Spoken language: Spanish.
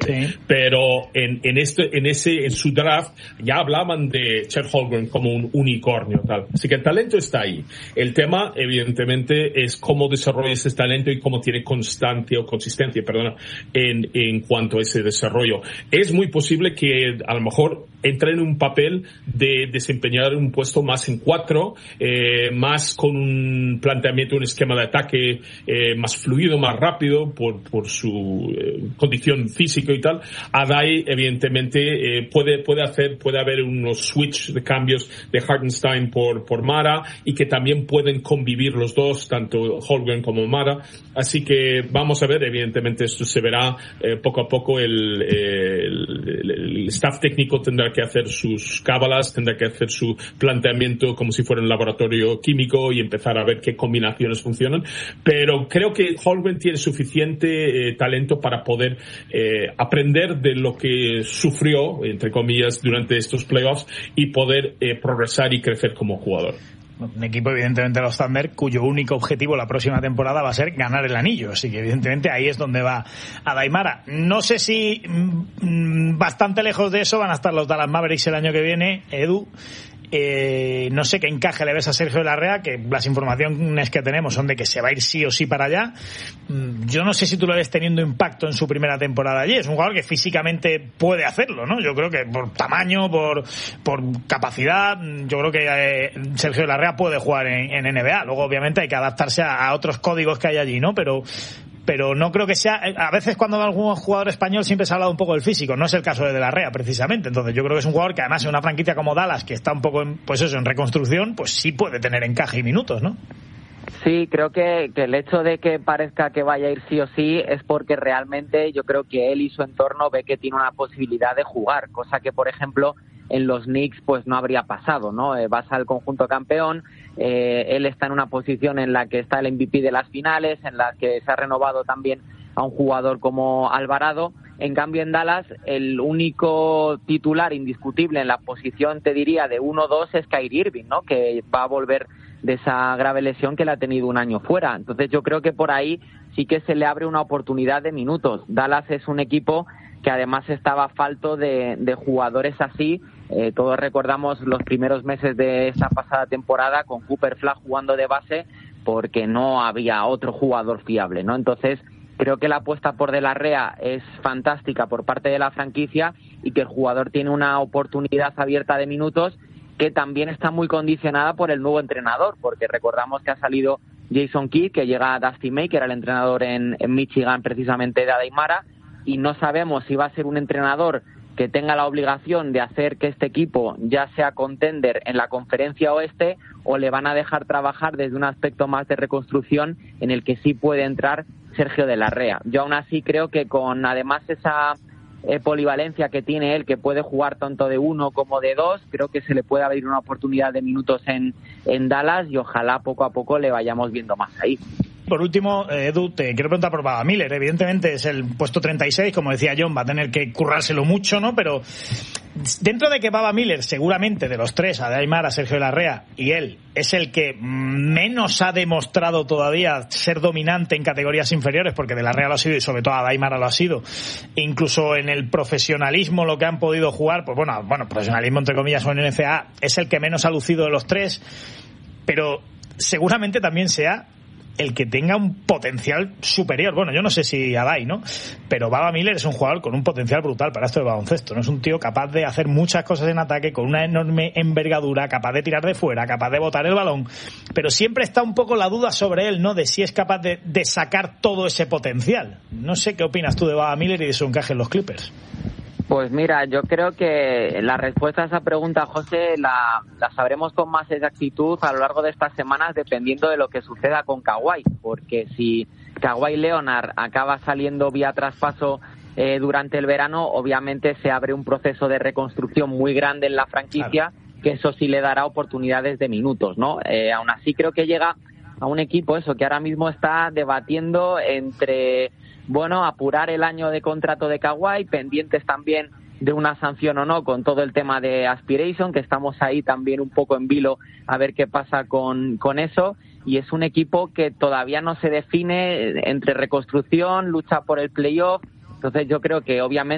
Sí. Pero en su draft ya hablaban de Chet Holmgren como un unicornio, tal. Así que el talento está ahí. El tema, evidentemente, es cómo desarrolla ese talento y cómo tiene consistencia, en cuanto a ese desarrollo. Es muy posible que a lo mejor entre en un papel de desempeñar un puesto más en 4, más con un planteamiento, un esquema de ataque más fluido, más rápido por su condición física y tal. Adai, evidentemente, puede haber unos switch de cambios de Hartenstein por Mara, y que también pueden convivir los dos, tanto Holmgren como Mara. Así que vamos a ver, evidentemente esto se verá poco a poco. El staff técnico tendrá que hacer sus cábalas, tendrá que hacer su planteamiento como si fuera un laboratorio químico y empezar a ver qué combinaciones funcionan. Pero creo que Holmgren tiene suficiente talento para poder aprender de lo que sufrió, entre comillas, durante estos playoffs, y poder progresar y crecer como jugador. Un equipo, evidentemente, los Thunder, cuyo único objetivo la próxima temporada va a ser ganar el anillo. Así que, evidentemente, ahí es donde va Adai Mara. No sé si bastante lejos de eso van a estar los Dallas Mavericks el año que viene, Edu. No sé qué encaje le ves a Sergio Larrea, que las informaciones que tenemos son de que se va a ir sí o sí para allá. Yo no sé si tú lo ves teniendo impacto en su primera temporada allí. Es un jugador que físicamente puede hacerlo, ¿no? Yo creo que por tamaño, por capacidad, yo creo que Sergio Larrea puede jugar en NBA. Luego, obviamente, hay que adaptarse a otros códigos que hay allí, ¿no? Pero no creo que sea. A veces cuando algún jugador español siempre se ha hablado un poco del físico, no es el caso de la Rea precisamente. Entonces yo creo que es un jugador que, además, en una franquicia como Dallas, que está un poco en reconstrucción, pues sí puede tener encaje y minutos, ¿no? Sí, creo que el hecho de que parezca que vaya a ir sí o sí es porque realmente yo creo que él y su entorno ve que tiene una posibilidad de jugar, cosa que, por ejemplo, en los Knicks pues no habría pasado, ¿no? Vas al conjunto campeón, él está en una posición en la que está el MVP de las finales, en la que se ha renovado también a un jugador como Alvarado. En cambio, en Dallas, el único titular indiscutible en la posición, te diría, de 1-2 es Kyrie Irving, ¿no? Que va a volver de esa grave lesión que le ha tenido un año fuera. Entonces yo creo que por ahí sí que se le abre una oportunidad de minutos. Dallas es un equipo que además estaba falto de jugadores así. Todos recordamos los primeros meses de esa pasada temporada con Cooper Flag jugando de base, porque no había otro jugador fiable, ¿no? Entonces creo que la apuesta por De la Rea es fantástica por parte de la franquicia, y que el jugador tiene una oportunidad abierta de minutos que también está muy condicionada por el nuevo entrenador, porque recordamos que ha salido Jason Kidd, que llega a Dusty May, que era el entrenador en Michigan precisamente de Adai Mara, y no sabemos si va a ser un entrenador que tenga la obligación de hacer que este equipo ya sea contender en la conferencia oeste, o le van a dejar trabajar desde un aspecto más de reconstrucción en el que sí puede entrar Sergio De la Rea. Yo aún así creo que con además esa polivalencia que tiene él, que puede jugar tanto de 1 como de 2, creo que se le puede abrir una oportunidad de minutos en Dallas, y ojalá poco a poco le vayamos viendo más ahí. Por último, Edu, te quiero preguntar por Baba Miller. Evidentemente es el puesto 36, como decía John, va a tener que currárselo mucho, ¿no? Pero dentro de que Baba Miller, seguramente de los tres, Adai Mara, Sergio Larrea y él, es el que menos ha demostrado todavía ser dominante en categorías inferiores, porque De la Rea lo ha sido y sobre todo Adai Mara lo ha sido, e incluso en el profesionalismo, lo que han podido jugar, pues bueno, profesionalismo entre comillas, o en NCAA, es el que menos ha lucido de los tres, pero seguramente también sea el que tenga un potencial superior. Bueno, yo no sé si Adai, ¿no? Pero Baba Miller es un jugador con un potencial brutal para esto de baloncesto, ¿no? Es un tío capaz de hacer muchas cosas en ataque, con una enorme envergadura, capaz de tirar de fuera, capaz de botar el balón, pero siempre está un poco la duda sobre él, ¿no? De si es capaz de sacar todo ese potencial. No sé qué opinas tú de Baba Miller y de su encaje en los Clippers. Pues mira, yo creo que la respuesta a esa pregunta, José, la sabremos con más exactitud a lo largo de estas semanas, dependiendo de lo que suceda con Kawhi, porque si Kawhi Leonard acaba saliendo vía traspaso durante el verano, obviamente se abre un proceso de reconstrucción muy grande en la franquicia, claro, que eso sí le dará oportunidades de minutos, ¿no? Aún así creo que llega a un equipo eso que ahora mismo está debatiendo entre apurar el año de contrato de Kawhi, pendientes también de una sanción o no con todo el tema de Aspiration, que estamos ahí también un poco en vilo a ver qué pasa con eso, y es un equipo que todavía no se define entre reconstrucción, lucha por el playoff. Entonces yo creo que obviamente